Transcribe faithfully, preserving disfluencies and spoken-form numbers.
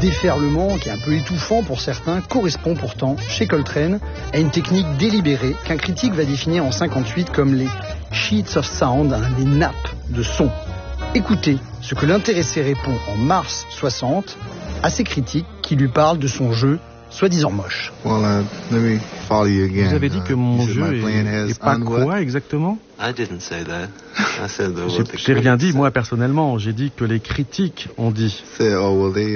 déferlement, qui est un peu étouffant pour certains, correspond pourtant, chez Coltrane, à une technique délibérée qu'un critique va définir en cinquante-huit comme les sheets of sound, hein, les nappes de son. Écoutez ce que l'intéressé répond en mars soixante à ses critiques qui lui parlent de son jeu soi-disant moche. Well, uh, let me follow you again. Vous avez dit que mon Uh, you said jeu my plan est, has est pas on what? quoi exactement? I didn't say that. I said that J'ai what the j'ai rien dit critics moi said. personnellement, j'ai dit que les critiques ont dit. Said, oh, well, they